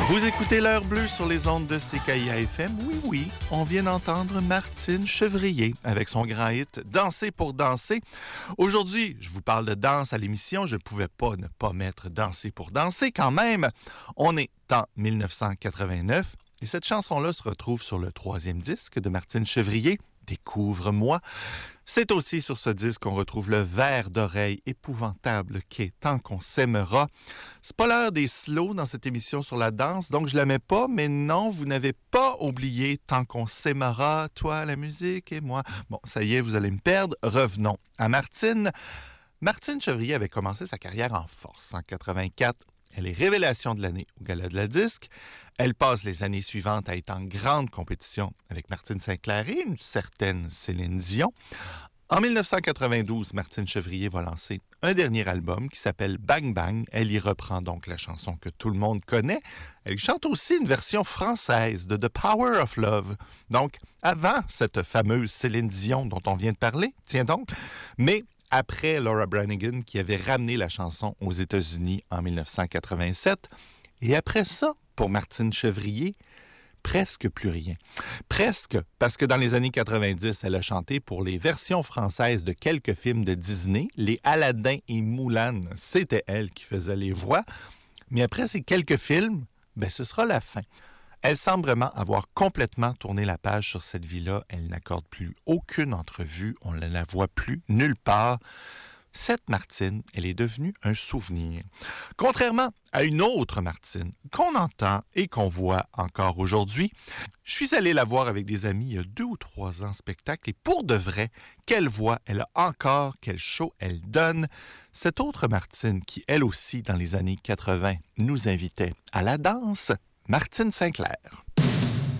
Vous écoutez l'heure bleue sur les ondes de CKIA-FM. Oui, on vient d'entendre Martine Chevrier avec son grand hit « Danser pour danser ». Aujourd'hui, je vous parle de danse à l'émission. Je ne pouvais pas ne pas mettre « Danser pour danser » quand même. On est en 1989 et cette chanson-là se retrouve sur le 3e disque de Martine Chevrier, « Découvre-moi ». C'est aussi sur ce disque qu'on retrouve le verre d'oreille épouvantable qu'est « Tant qu'on s'aimera ». C'est pas l'heure des slows dans cette émission sur la danse, donc je la mets pas, mais non, vous n'avez pas oublié « Tant qu'on s'aimera », toi, la musique et moi. Bon, ça y est, vous allez me perdre. Revenons à Martine. Martine Chevrier avait commencé sa carrière en force en 84. Elle est révélation de l'année au Gala de la Disque. Elle passe les années suivantes à être en grande compétition avec Martine St-Clair et une certaine Céline Dion. En 1992, Martine Chevrier va lancer un dernier album qui s'appelle Bang Bang. Elle y reprend donc la chanson que tout le monde connaît. Elle chante aussi une version française de The Power of Love. Donc, avant cette fameuse Céline Dion dont on vient de parler, tiens donc, mais après Laura Branigan qui avait ramené la chanson aux États-Unis en 1987. Et après ça, pour Martine Chevrier, presque plus rien. Presque, parce que dans les années 90, elle a chanté pour les versions françaises de quelques films de Disney. Les Aladdin et Moulin, c'était elle qui faisait les voix. Mais après ces quelques films, ce sera la fin. Elle semble vraiment avoir complètement tourné la page sur cette vie-là. Elle n'accorde plus aucune entrevue. On ne la voit plus nulle part. Cette Martine, elle est devenue un souvenir. Contrairement à une autre Martine qu'on entend et qu'on voit encore aujourd'hui, je suis allé la voir avec des amis il y a 2 ou 3 ans en spectacle et pour de vrai, quelle voix elle a encore, quel show elle donne. Cette autre Martine qui, elle aussi, dans les années 80, nous invitait à la danse, Martine St-Clair.